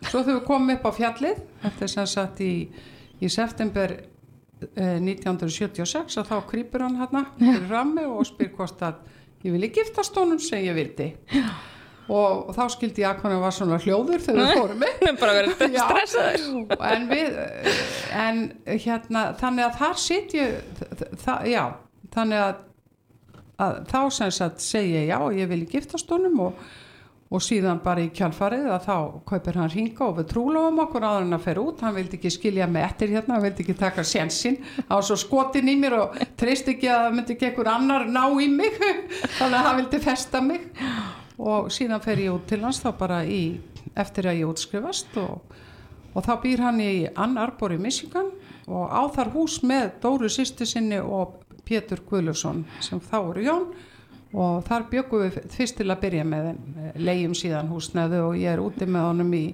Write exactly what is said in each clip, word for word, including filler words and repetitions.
svo þegar við komum upp á fjallið, þetta er sem sagt í, í september eh, nítján hundruð sjötíu og sex og þá krýpur hann hérna fyrir rammi og spyr hvort að ég vilji giftast honum sem ég vildi. Og, og þá skildi ég að hann var svona hljóður þegar við fórum með. Bara verið stressaður. En við, en hérna, þannig að þar sitju, það, já, þannig að, að þá sem sagt segi ég já, ég vilji giftast honum og og síðan bara í kjálfarið að þá kaupir hann hringa og við trúlofum okkur áður en að fer út, hann vildi ekki skilja mig eftir hérna, hann vildi ekki taka sénsinn, hann var svo skotin í mér og treysti ekki að það myndi ekki einhver annar ná í mig, þannig að hann vildi festa mig og síðan fer ég út til hans þá bara í, eftir að ég útskrifast og, og þá býr hann í Ann Arbor í Michigan og á þar hús með Dóru systur sinni og Pétur Guðlaugsson sem þá voru hjón og þar bjöggum við fyrst til að byrja með leigjum síðan húsnæði og ég er úti með honum í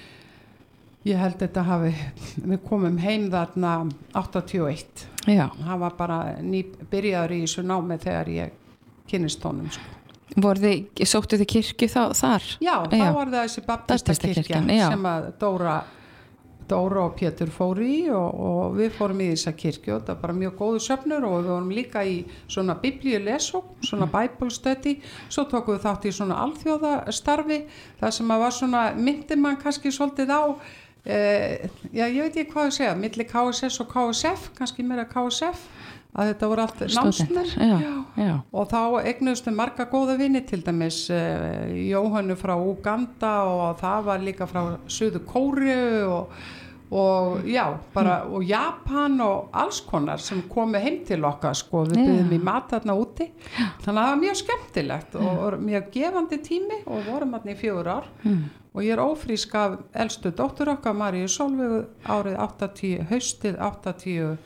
ég held þetta hafi við komum heim þarna áttatíu og eitt Já. Hann var bara ný byrjaður í þessu námi þegar ég kynnist honum sko. Voru þið, sóttu þið kirkju þá, þar? Já, þá Já. var það þessi baptistakirkja sem að Dóra Dóra og Pétur fóru í og, og við fórum í þessa kirkju og það var bara mjög góðu söfnur og við vorum líka í svona biblíulesókn, svona Bible study, svo tókum við þátt í svona alþjóðastarfi, það sem að var svona, myndi mann kannski svolítið á, eh, já ég veit ekki hvað ég segja, milli K S S og K S F, kannski meira K S F, að þetta voru allt námsmenn já, já. og þá eignuðust við marga góða vini til dæmis eh, Jóhannu frá Uganda og það var líka frá Suður Kóreu og, og já, bara mm. og Japan og alls konar sem komu heim til okkar sko, við byggðum í mat þarna úti þannig að það var mjög skemmtilegt og, og mjög gefandi tími og vorum þarna í fjögur ár mm. og ég er ófrísk af elstu dóttur okkar Maríu Sólveigu árið áttatíu, haustið áttatíu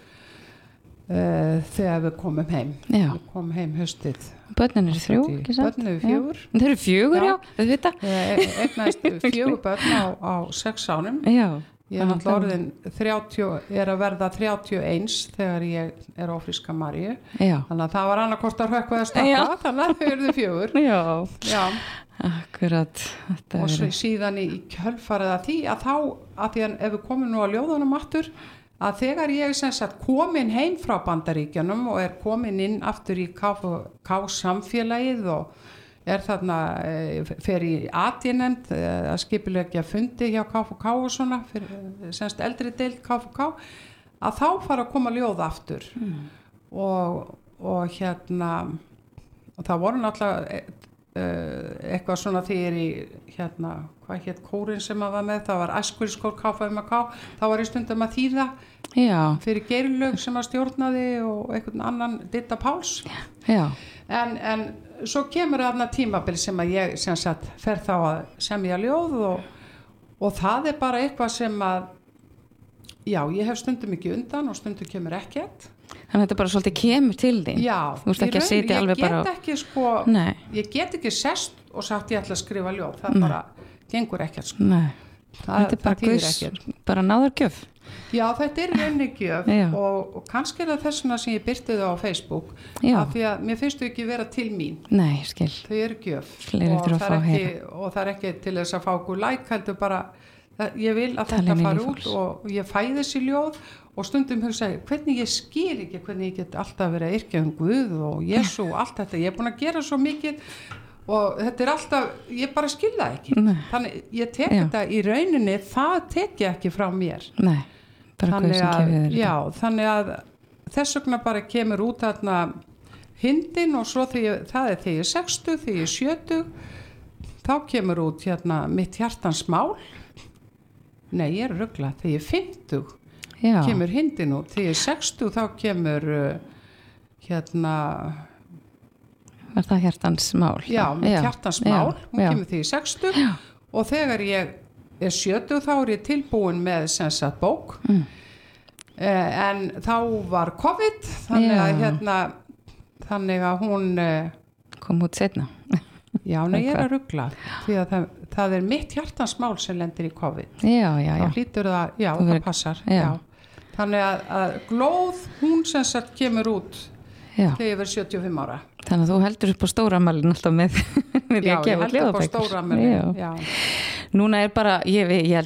Uh, þegar við komum heim já. Við komum heim haustið börnin eru þrjú, ekki sant? Börnin eru fjögur Þau eru fjögur, já, þau vita Eignaðist fjögur börn á, á sex árum Já Ég er náttúrulega orðin þrjátíu, er að verða þrjátíu og eins þegar ég er ófríska Maríu Já. Þannig að það var annarkvort að hrökkva eða stoppa þannig að þau eruðu fjögur Já, já. Akkurat Þetta Og er... síðan í kjölfarið að því að þá, að því að ef við komum nú að ljóðunum aftur að þegar ég sem sagt komin heim frá Bandaríkjunum og er komin inn aftur í K F K samfélagið og er þarna e, fer í A D-nefnd e, að skipuleggja fundi hjá K F K og svona fyrir, sem sagt eldri deild K F K að þá fara að koma ljóð aftur mm. og, og hérna og það voru náttúrulega e, eitthvað svona þegar í hérna, hvað hétt kórin sem að var með, það var æskuliskór K F M K, þá var ég stundum að þýða Já. Fyrir Geirlaug sem að stjórnaði og einhvern annan Ditta Páls Já. En, en svo kemur þarna tímabil sem að ég sem sagt fer þá að semja ljóð og, og það er bara eitthvað sem að já, ég hef stundum ekki undan og stundum kemur ekkert Þannig að þetta bara svolítið kemur til þín Já, Þú veist ekki að sitja alveg bara ég get ekki sko Nei. ég get ekki sest og sagt ég ætla að skrifa ljóð það Nei. bara gengur ekkert sko Nei. það, Þetta er bara guðs, bara náðargjöf Já, þetta er raunigjöf og, og kannski er það þessuna sem ég byrti þau á Facebook Já. af því að mér finnst þau ekki vera til mín Nei, skil Þau eru gjöf Fleiri og þurfa það, að fá er ekki, og það er ekki til þess að fá okkur like heldur bara, það, ég vil að Talin þetta fara út út og ég fæ þessi ljóð og stundum hugsa hvernig ég skil ekki hvernig ég get alltaf verið að yrkja um Guð og Jesú og allt þetta, ég er búin að gera svo mikið og þetta er alltaf, ég bara skil það ekki Nei. Þannig ég tek Já. þetta í rauninni, það tek ég ekki frá mér Nei, bara Guð sem kefið þér já, þannig að þess vegna bara kemur út þarna hindin og svo þegar það er þegar ég er sextug, þegar ég er sjötug þá kemur út hérna mitt hjartans mál nei, ég er rugla, þegar ég er fimmtug Já. kemur hindin út, þegar ég er sextug þá kemur uh, hérna Var það hjartans mál? já, mitt já. hjartans mál Já. hún Já. kemur þegar ég er sextug og þegar ég er sjötug þá er ég tilbúin með sem sagt bók mm. eh, en þá var COVID þannig Já. að hérna þannig að hún eh, Kom út setna já, nei, ég er að rugla því að það, það er mitt hjartans mál sem lendir í COVID Já, já, já þá hlýtur það, já, Þú það verið- passar já. já. þannig að, að glóð hún sem sagt kemur út Já. þegar ég verð sjötíu og fimm ára Þannig að þú heldur upp á stóramælin alltaf með, með því já, að ég gefa held upp á ljóðabækur. stóramælin Já. já. Núna er bara, ég, ég held